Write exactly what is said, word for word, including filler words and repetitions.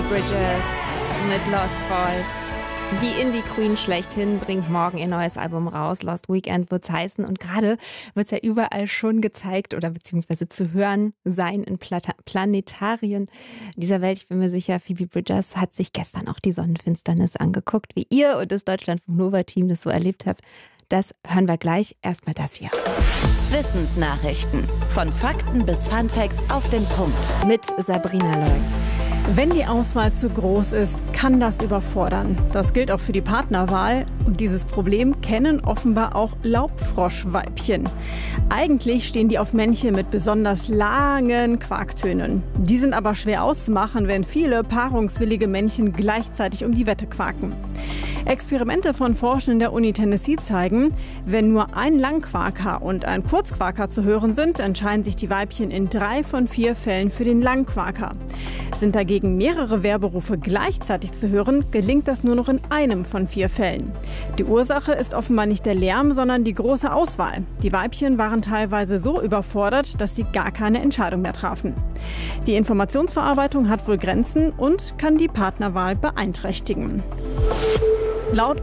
Bridges mit Lost Boys. Die Indie-Queen schlechthin bringt morgen ihr neues Album raus. Lost Weekend wird's heißen. Und gerade wird's ja überall schon gezeigt oder beziehungsweise zu hören sein in Plata- Planetarien dieser Welt. Ich bin mir sicher, Phoebe Bridgers hat sich gestern auch die Sonnenfinsternis angeguckt, wie ihr und das Deutschlandfunk Nova-Team das so erlebt habt. Das hören wir gleich. Erstmal das hier. Wissensnachrichten. Von Fakten bis Funfacts auf den Punkt. Mit Sabrina Loy. Wenn die Auswahl zu groß ist, kann das überfordern. Das gilt auch für die Partnerwahl. Und dieses Problem kennen offenbar auch Laubfroschweibchen. Eigentlich stehen die auf Männchen mit besonders langen Quaktönen. Die sind aber schwer auszumachen, wenn viele paarungswillige Männchen gleichzeitig um die Wette quaken. Experimente von Forschern der Uni Tennessee zeigen, wenn nur ein Langquaker und ein Kurzquaker zu hören sind, entscheiden sich die Weibchen in drei von vier Fällen für den Langquaker. Sind dagegen mehrere Werberufe gleichzeitig zu hören, gelingt das nur noch in einem von vier Fällen. Die Ursache ist offenbar nicht der Lärm, sondern die große Auswahl. Die Weibchen waren teilweise so überfordert, dass sie gar keine Entscheidung mehr trafen. Die Informationsverarbeitung hat wohl Grenzen und kann die Partnerwahl beeinträchtigen. Laut